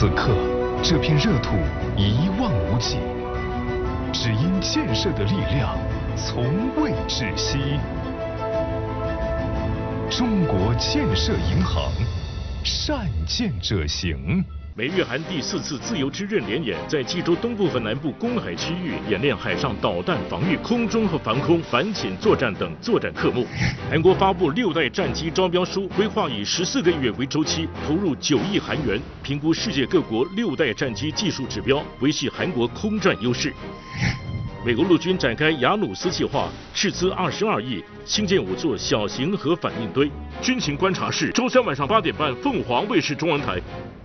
此刻，这片热土一望无际，只因建设的力量从未止息。中国建设银行，善建者行。 美日韩第4次自由之刃联演在济州东部和南部公海区域演练海上导弹防御、空中和防空、反潜作战等作战科目。韩国发布6代战机招标书，规划以14个月为周期，投入9亿韩元，评估世界各国6代战机技术指标，维系韩国空战优势。美国陆军展开雅努斯计划，斥资22亿，新建5座小型核反应堆。军情观察室，周3晚上8点半，凤凰卫视中文台。